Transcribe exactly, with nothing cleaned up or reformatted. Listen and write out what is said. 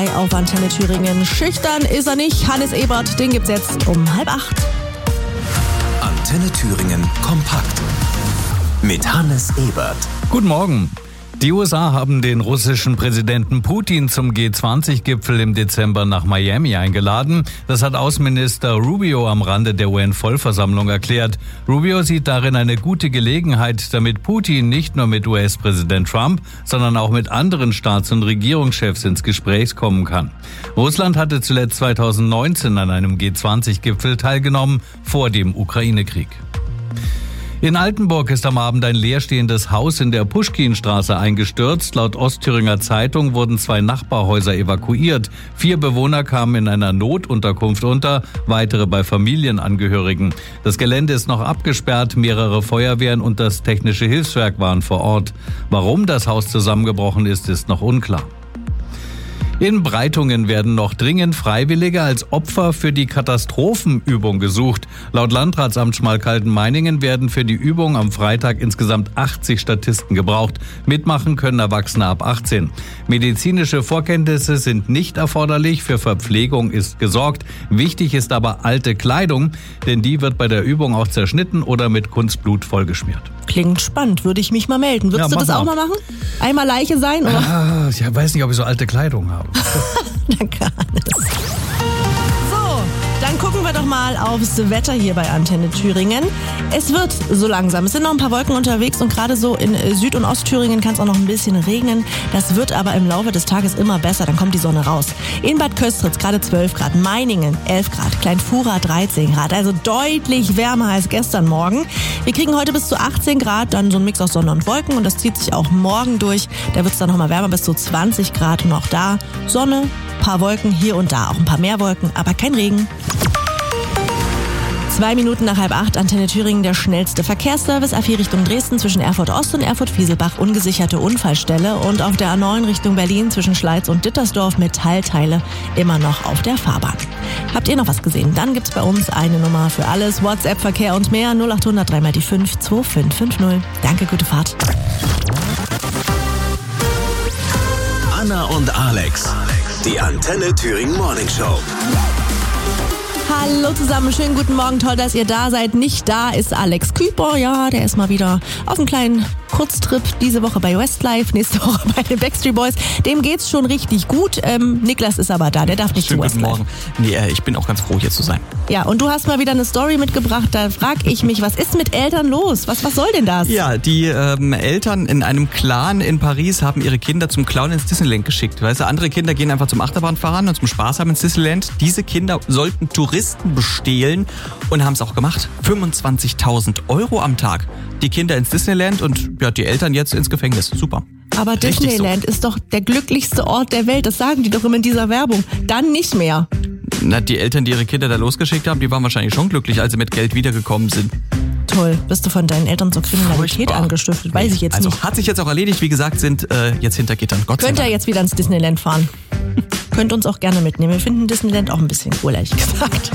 zwei auf Antenne Thüringen. Schüchtern ist er nicht. Hannes Ebert, den gibt's jetzt um halb acht. Antenne Thüringen kompakt mit Hannes Ebert. Guten Morgen. Die U S A haben den russischen Präsidenten Putin zum G zwanzig Gipfel im Dezember nach Miami eingeladen. Das hat Außenminister Rubio am Rande der U N-Vollversammlung erklärt. Rubio sieht darin eine gute Gelegenheit, damit Putin nicht nur mit U S-Präsident Trump, sondern auch mit anderen Staats- und Regierungschefs ins Gespräch kommen kann. Russland hatte zuletzt zweitausendneunzehn an einem G zwanzig Gipfel teilgenommen, vor dem Ukraine-Krieg. In Altenburg ist am Abend ein leerstehendes Haus in der Puschkinstraße eingestürzt. Laut Ostthüringer Zeitung wurden zwei Nachbarhäuser evakuiert. Vier Bewohner kamen in einer Notunterkunft unter, weitere bei Familienangehörigen. Das Gelände ist noch abgesperrt, mehrere Feuerwehren und das Technische Hilfswerk waren vor Ort. Warum das Haus zusammengebrochen ist, ist noch unklar. In Breitungen werden noch dringend Freiwillige als Opfer für die Katastrophenübung gesucht. Laut Landratsamt Schmalkalden-Meiningen werden für die Übung am Freitag insgesamt achtzig Statisten gebraucht. Mitmachen können Erwachsene ab achtzehn. Medizinische Vorkenntnisse sind nicht erforderlich, für Verpflegung ist gesorgt. Wichtig ist aber alte Kleidung, denn die wird bei der Übung auch zerschnitten oder mit Kunstblut vollgeschmiert. Klingt spannend, würde ich mich mal melden. Würdest Ja, du das mach auch mal. mal machen? Einmal Leiche sein? Oder? Ah, ich weiß nicht, ob ich so alte Kleidung habe. Danke, Hannes. So, dann gucken wir doch mal aufs Wetter hier bei Antenne Thüringen. Es wird so langsam. Es sind noch ein paar Wolken unterwegs und gerade so in Süd- und Ostthüringen kann es auch noch ein bisschen regnen. Das wird aber im Laufe des Tages immer besser. Dann kommt die Sonne raus. In Bad Köstritz gerade zwölf Grad, Meiningen elf Grad, Kleinfura dreizehn Grad. Also deutlich wärmer als gestern Morgen. Wir kriegen heute bis zu achtzehn Grad, dann so ein Mix aus Sonne und Wolken und das zieht sich auch morgen durch. Da wird es dann nochmal wärmer, bis zu zwanzig Grad und auch da Sonne, paar Wolken hier und da, auch ein paar mehr Wolken, aber kein Regen. Zwei Minuten nach halb acht, Antenne Thüringen, der schnellste Verkehrsservice. A vier Richtung Dresden zwischen Erfurt Ost und Erfurt Fieselbach, ungesicherte Unfallstelle. Und auf der A neun Richtung Berlin zwischen Schleiz und Dittersdorf Metallteile immer noch auf der Fahrbahn. Habt ihr noch was gesehen? Dann gibt's bei uns eine Nummer für alles. WhatsApp, Verkehr und mehr. null acht hundert drei mal die fünf zwei fünf fünf null. Danke, gute Fahrt. Anna und Alex, die Antenne Thüringen Morning Show. Hallo zusammen, schönen guten Morgen, toll, dass ihr da seid. Nicht da ist Alex Küper, ja, der ist mal wieder auf einem kleinen Kurztrip, diese Woche bei Westlife, nächste Woche bei den Backstreet Boys. Dem geht's schon richtig gut. Ähm, Niklas ist aber da, der darf nicht zu Schönen Westlife. guten Morgen. Nee, äh, ich bin auch ganz froh, hier zu sein. Ja, und du hast mal wieder eine Story mitgebracht, da frag ich mich, was ist mit Eltern los? Was, was soll denn das? Ja, die ähm, Eltern in einem Clan in Paris haben ihre Kinder zum Clown ins Disneyland geschickt. Weißt du, andere Kinder gehen einfach zum Achterbahnfahren und zum Spaß haben ins Disneyland. Diese Kinder sollten Touristen bestehlen und haben es auch gemacht. fünfundzwanzigtausend Euro am Tag. Die Kinder ins Disneyland und ja, die Eltern jetzt ins Gefängnis. Super. Aber Richtig Disneyland so. ist doch der glücklichste Ort der Welt, das sagen die doch immer in dieser Werbung. Dann nicht mehr. Na, die Eltern, die ihre Kinder da losgeschickt haben, die waren wahrscheinlich schon glücklich, als sie mit Geld wiedergekommen sind. Toll, bist du von deinen Eltern zur Kriminalität Furchtbar. angestiftet? Weiß ich jetzt also, nicht. hat sich jetzt auch erledigt. Wie gesagt, sind äh, jetzt hinter Gittern. Gott sei Könnt ihr Dank. jetzt wieder ins Disneyland fahren? Könnt uns auch gerne mitnehmen. Wir finden Disneyland auch ein bisschen cool, ehrlich gesagt.